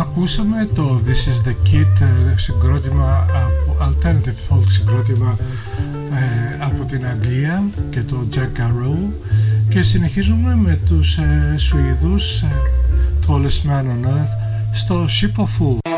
Ακούσαμε το This is the Kid, συγκρότημα, alternative folk συγκρότημα από την Αγγλία και το Jack Arrow, και συνεχίζουμε με τους Σουηδούς Tallest Man on Earth στο Ship of Fools.